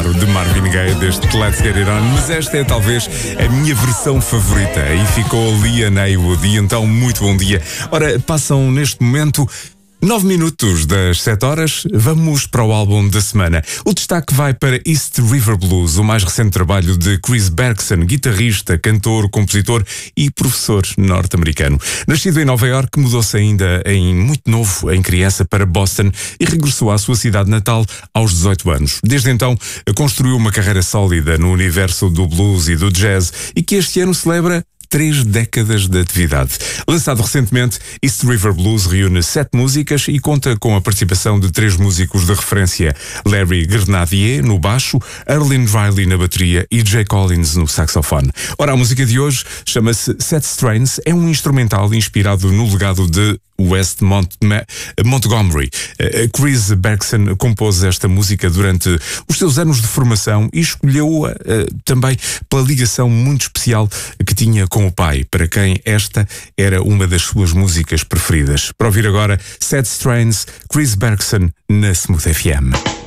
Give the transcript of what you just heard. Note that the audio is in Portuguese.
claro, de Marvin Gaye, deste Let's Get It On, mas esta é talvez a minha versão favorita e ficou ali a Neywood. E então, muito bom dia. Ora, passam neste momento 9 minutos das 7 horas, vamos para o álbum da semana. O destaque vai para East River Blues, o mais recente trabalho de Chris Bergson, guitarrista, cantor, compositor e professor norte-americano. Nascido em Nova York, mudou-se ainda em muito novo, em criança, para Boston e regressou à sua cidade natal aos 18 anos. Desde então, construiu uma carreira sólida no universo do blues e do jazz e que este ano celebra 3 décadas de atividade. Lançado recentemente, East River Blues reúne 7 músicas e conta com a participação de 3 músicos de referência: Larry Grenadier no baixo, Erlyn Riley na bateria e Jay Collins no saxofone. Ora, a música de hoje chama-se Set Strains, é um instrumental inspirado no legado de West Montgomery. Chris Bergson compôs esta música durante os seus anos de formação e escolheu-a também pela ligação muito especial que tinha com o pai, para quem esta era uma das suas músicas preferidas. Para ouvir agora, Set Strains, Chris Bergson na Smooth FM.